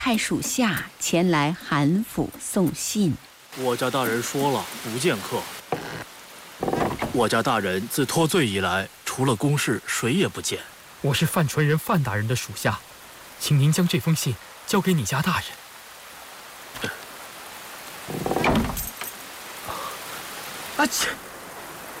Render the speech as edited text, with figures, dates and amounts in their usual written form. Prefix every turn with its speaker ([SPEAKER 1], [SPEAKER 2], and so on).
[SPEAKER 1] 派属下前来韩府送信。
[SPEAKER 2] 我家大人说了，不见客。我家大人自脱罪以来，除了公事，谁也不见。
[SPEAKER 3] 我是范传人范大人的属下，请您将这封信交给你家大人。
[SPEAKER 4] 啊切！